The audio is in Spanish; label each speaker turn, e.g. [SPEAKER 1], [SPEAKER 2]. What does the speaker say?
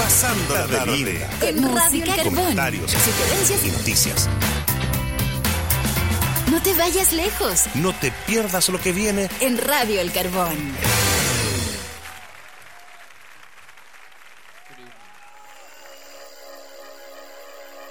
[SPEAKER 1] Pasando la tarde.
[SPEAKER 2] Con música, carbón,
[SPEAKER 1] comentarios,
[SPEAKER 2] sugerencias
[SPEAKER 1] y noticias.
[SPEAKER 2] No te vayas lejos.
[SPEAKER 1] No te pierdas lo que viene
[SPEAKER 2] En Radio El Carbón.